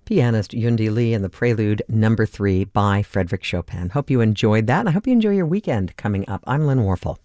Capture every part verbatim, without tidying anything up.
Pianist Yundi Lee and the Prelude Number Three by Frédéric Chopin. Hope you enjoyed that, and I hope you enjoy your weekend coming up. I'm Lynn Warfel.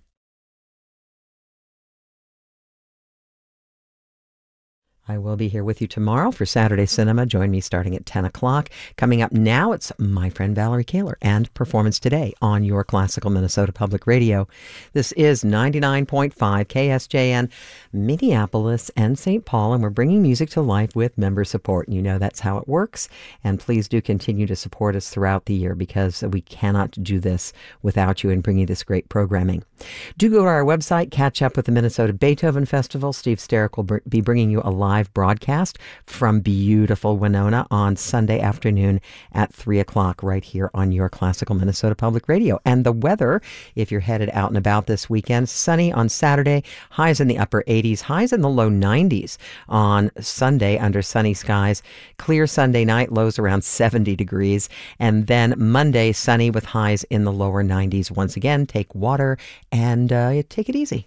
I will be here with you tomorrow for Saturday Cinema. Join me starting at ten o'clock. Coming up now, it's my friend Valerie Kaler and Performance Today on your Classical Minnesota Public Radio. This is ninety-nine point five K S J N, Minneapolis and Saint Paul, and we're bringing music to life with member support. And you know that's how it works. And please do continue to support us throughout the year, because we cannot do this without you and bringing this great programming. Do go to our website, catch up with the Minnesota Beethoven Festival. Steve Sterrick will br- be bringing you a live broadcast from beautiful Winona on Sunday afternoon at three o'clock right here on your Classical Minnesota Public Radio. And the weather, if you're headed out and about this weekend, sunny on Saturday, highs in the upper eighties, highs in the low nineties on Sunday under sunny skies. Clear Sunday night, lows around seventy degrees. And then Monday, sunny with highs in the lower nineties. Once again, take water and uh, take it easy.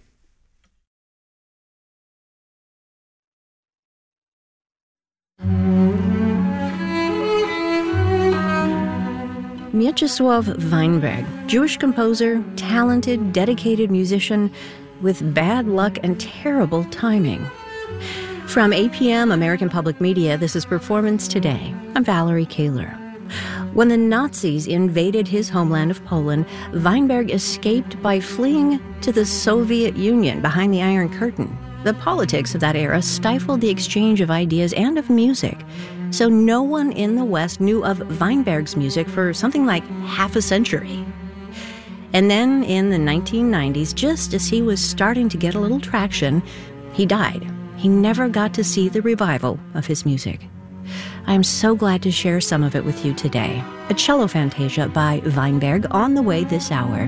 Mieczysław Weinberg, Jewish composer, talented, dedicated musician with bad luck and terrible timing. From A P M American Public Media, this is Performance Today. I'm Valerie Kaler. When the Nazis invaded his homeland of Poland, Weinberg escaped by fleeing to the Soviet Union behind the Iron Curtain. The politics of that era stifled the exchange of ideas and of music, so no one in the West knew of Weinberg's music for something like half a century. And then in the nineteen nineties, just as he was starting to get a little traction, he died. He never got to see the revival of his music. I am so glad to share some of it with you today. A cello fantasia by Weinberg on the way this hour.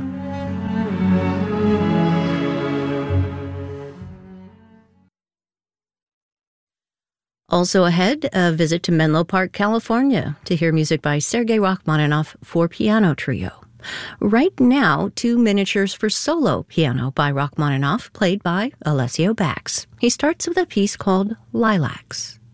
Also ahead, a visit to Menlo Park, California, to hear music by Sergei Rachmaninoff for piano trio. Right now, two miniatures for solo piano by Rachmaninoff, played by Alessio Bax. He starts with a piece called Lilacs.